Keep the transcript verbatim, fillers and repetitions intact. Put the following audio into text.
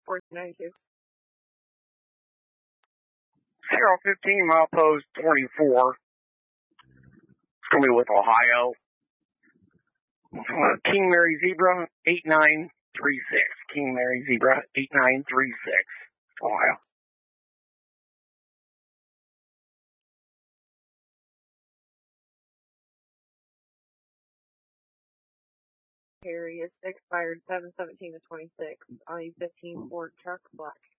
four ninety-two. Zero fifteen, milepost twenty-four. It's going to be with Ohio. Uh, King Mary Zebra, eight nine three six. King Mary Zebra, eight nine three six. Ohio. Harry is expired seven seventeen to twenty-six on a fifteen Ford truck, black.